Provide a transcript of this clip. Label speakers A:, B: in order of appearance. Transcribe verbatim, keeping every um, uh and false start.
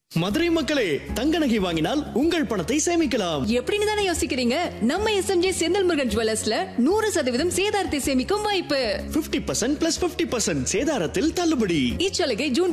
A: மதுரை மக்களே, தங்க நகை வாங்கினால் உங்கள் பணத்தை சேமிக்கலாம்.
B: எப்படின்னு தானே யோசிக்கிறீங்க? நம்ம எஸ்எம்ஜே செந்தில் முருகன் ஜுவல்லர்ஸ்ல நூறு சதவீதம் சேதாரத்தை சேமிக்கும் வாய்ப்பு.
A: Fifty percent plus fifty percent சேதாரத்தில் தள்ளுபடி.
B: இச்சலுகை ஜூன்